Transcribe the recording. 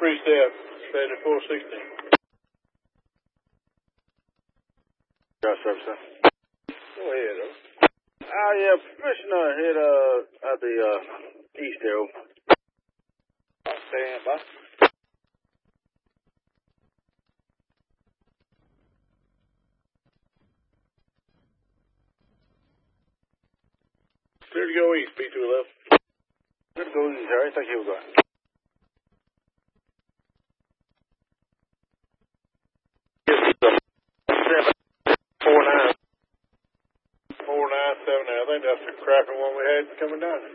3-step, set at 460. Got service, sir. Go ahead, huh? Yeah, permission to hit, at the, east arrow. Stand by. Clear to go east, B211. Good to go east, Harry. Thank you, guys. I think that's the crappy one we had coming down.